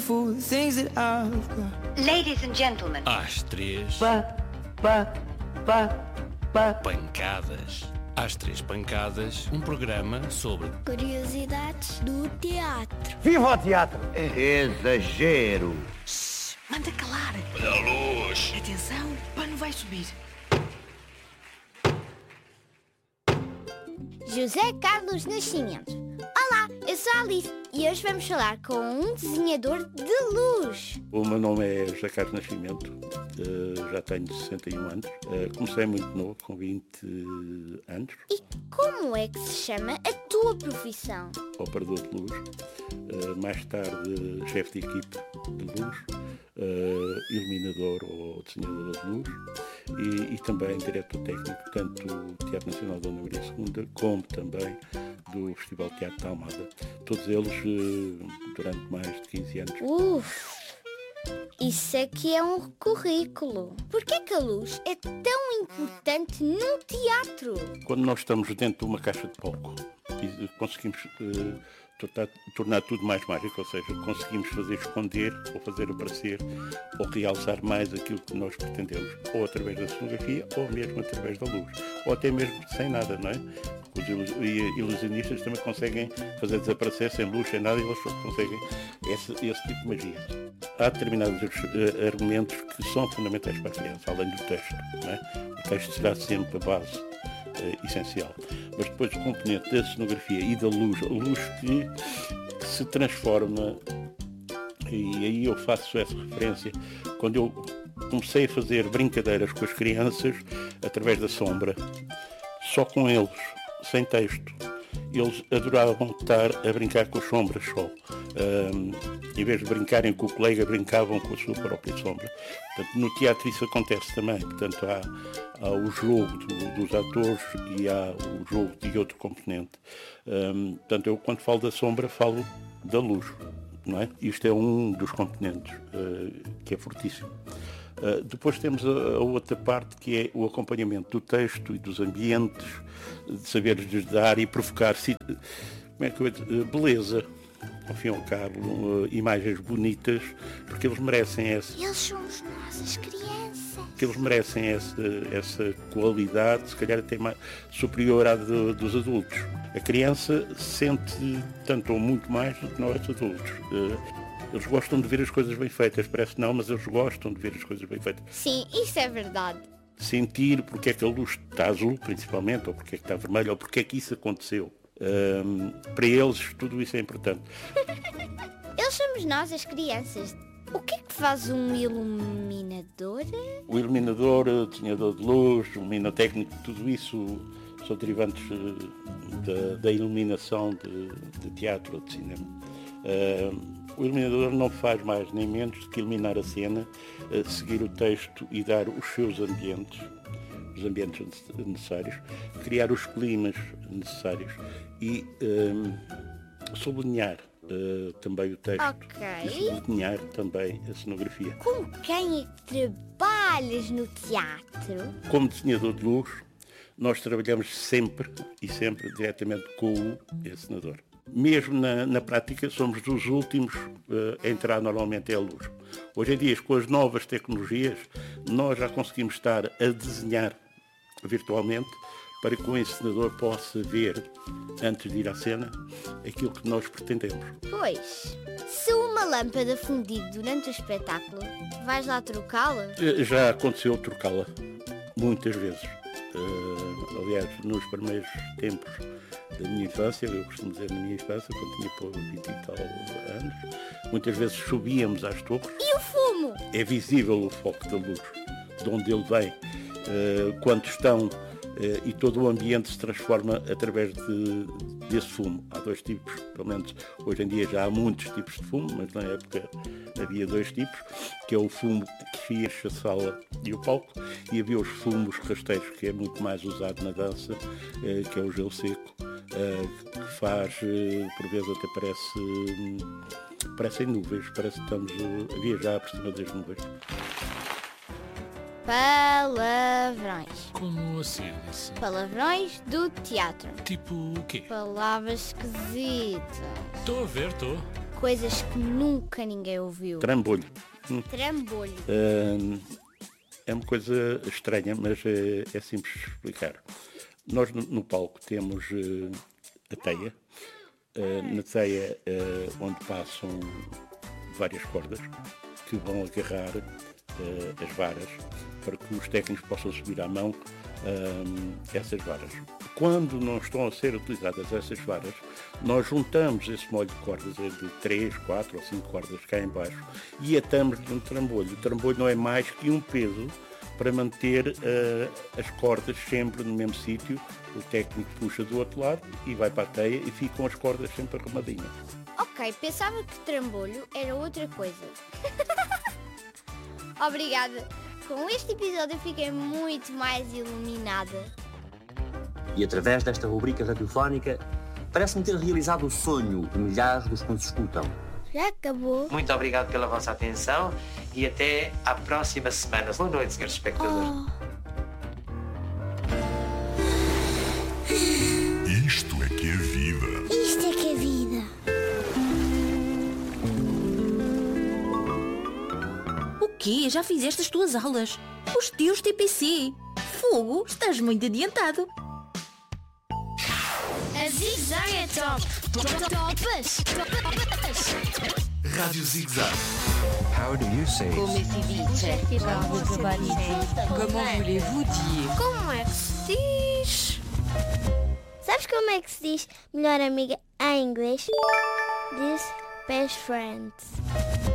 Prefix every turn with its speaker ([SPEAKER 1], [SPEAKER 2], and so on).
[SPEAKER 1] Things that I've got.
[SPEAKER 2] Ladies and gentlemen.
[SPEAKER 3] Às 3. Pancadas. Às 3 pancadas, um programa sobre
[SPEAKER 4] curiosidades do teatro.
[SPEAKER 5] Viva o teatro!
[SPEAKER 6] É exagero!
[SPEAKER 7] Shhh, manda calar!
[SPEAKER 3] Olha a luz!
[SPEAKER 7] Atenção, o pano vai subir.
[SPEAKER 4] José Carlos Nascimento. Olá, eu sou a Alice e hoje vamos falar com um desenhador de luz.
[SPEAKER 8] O meu nome é José Carlos Nascimento, já tenho 61 anos, comecei muito novo, com 20 anos.
[SPEAKER 4] E como é que se chama a tua profissão?
[SPEAKER 8] Operador de luz, mais tarde chefe de equipe de luz, iluminador ou desenhador de luz e também diretor técnico, tanto do Teatro Nacional da Dona Maria II, como também do Festival de Teatro da Almada. Todos eles durante mais de 15 anos.
[SPEAKER 4] Isso é que é um currículo. Porquê que a luz é tão importante no teatro?
[SPEAKER 8] Quando nós estamos dentro de uma caixa de palco e conseguimos tornar tudo mais mágico, ou seja, conseguimos fazer esconder ou fazer aparecer ou realçar mais aquilo que nós pretendemos, ou através da cenografia ou mesmo através da luz, ou até mesmo sem nada, não é? Os ilusionistas também conseguem fazer desaparecer sem luz, sem nada, e eles só conseguem esse tipo de magia. Há determinados argumentos que são fundamentais para a criança, além do texto, não é? O texto será sempre a base essencial, mas depois o componente da cenografia e da luz, a luz que se transforma, e aí eu faço essa referência, quando eu comecei a fazer brincadeiras com as crianças através da sombra, só com eles, sem texto, eles adoravam estar a brincar com as sombras só. Em vez de brincarem com o colega, brincavam com a sua própria sombra. Portanto, no teatro isso acontece também. Portanto, há o jogo dos atores e há o jogo de outro componente. Portanto, eu quando falo da sombra, falo da luz. Não é? Isto é um dos componentes que é fortíssimo. Depois temos a outra parte, que é o acompanhamento do texto e dos ambientes, de saberes dar e provocar beleza, ao fim e ao cabo, imagens bonitas, porque eles merecem essa.
[SPEAKER 4] Eles somos nós, as crianças.
[SPEAKER 8] Que eles merecem essa qualidade, se calhar até mais superior à dos adultos. A criança sente tanto ou muito mais do que nós adultos. Eles gostam de ver as coisas bem feitas, parece que não, mas eles gostam de ver as coisas bem feitas.
[SPEAKER 4] Sim, isso é verdade.
[SPEAKER 8] Sentir porque é que a luz está azul, principalmente, ou porque é que está vermelha, ou porque é que isso aconteceu. Para eles, tudo isso é importante.
[SPEAKER 4] Eles somos nós, as crianças. O que é que faz um iluminador?
[SPEAKER 8] O iluminador, o desenhador de luz, o luminotécnico, tudo isso são derivantes da iluminação de teatro ou de cinema. O iluminador não faz mais nem menos do que iluminar a cena, seguir o texto e dar os seus ambientes, os ambientes necessários, criar os climas necessários e sublinhar também o texto.
[SPEAKER 4] Okay.
[SPEAKER 8] E sublinhar também a cenografia.
[SPEAKER 4] Com quem é que trabalhas no teatro?
[SPEAKER 8] Como desenhador de luz, nós trabalhamos sempre diretamente com o encenador. Mesmo na prática, somos dos últimos a entrar normalmente à luz. Hoje em dia, com as novas tecnologias, nós já conseguimos estar a desenhar virtualmente para que o encenador possa ver, antes de ir à cena, aquilo que nós pretendemos.
[SPEAKER 4] Pois, se uma lâmpada fundir durante o espetáculo, vais lá trocá-la?
[SPEAKER 8] Já aconteceu trocá-la, muitas vezes. Aliás, nos primeiros tempos da minha infância, eu costumo dizer na minha infância, quando tinha por 20 e tal anos, muitas vezes subíamos às torres.
[SPEAKER 4] E o fumo?
[SPEAKER 8] É visível o foco da luz, de onde ele vem, quando estão, e todo o ambiente se transforma através desse fumo. Há dois tipos, pelo menos hoje em dia já há muitos tipos de fumo, mas na época havia dois tipos, que é o fumo que enche a sala e o palco, e havia os fumos rasteiros, que é muito mais usado na dança, que é o gelo seco, que faz, por vezes até parecem nuvens, parece que estamos a viajar por cima das nuvens.
[SPEAKER 4] Palavrões.
[SPEAKER 3] Como assim?
[SPEAKER 4] Palavrões do teatro.
[SPEAKER 3] Tipo o quê?
[SPEAKER 4] Palavras esquisitas.
[SPEAKER 3] Estou a ver, estou.
[SPEAKER 4] coisas que nunca ninguém ouviu.
[SPEAKER 8] Trambolho.
[SPEAKER 4] Trambolho.
[SPEAKER 8] É uma coisa estranha, mas é simples de explicar. Nós no palco temos a teia. Na teia onde passam várias cordas que vão agarrar as varas para que os técnicos possam subir à mão essas varas. Quando não estão a ser utilizadas essas varas, nós juntamos esse molho de cordas de 3, 4 ou 5 cordas cá em baixo e atamos de um trambolho. O trambolho não é mais que um peso para manter as cordas sempre no mesmo sítio. O técnico puxa do outro lado e vai para a teia e ficam as cordas sempre arrumadinhas.
[SPEAKER 4] Ok, pensava que trambolho era outra coisa. Obrigada. Com este episódio fiquei muito mais iluminada.
[SPEAKER 2] E através desta rubrica radiofónica, parece-me ter realizado o sonho de milhares dos que nos escutam.
[SPEAKER 4] Já acabou?
[SPEAKER 5] Muito obrigado pela vossa atenção e até à próxima semana. Boa noite, senhores espectadores.
[SPEAKER 3] Isto é que é vida.
[SPEAKER 4] Isto é que é vida.
[SPEAKER 7] O quê? Já fizeste as tuas aulas? Os teus TPC? Fogo, estás muito adiantado.
[SPEAKER 4] A Zig-Zag é top. Topas.
[SPEAKER 3] Rádio Zig-Zag.
[SPEAKER 6] How do you say
[SPEAKER 9] Come si dice? Comment voulez-vous dire?
[SPEAKER 4] Como é que se diz? Sabes como é que se diz melhor amiga em inglês? Diz best friends.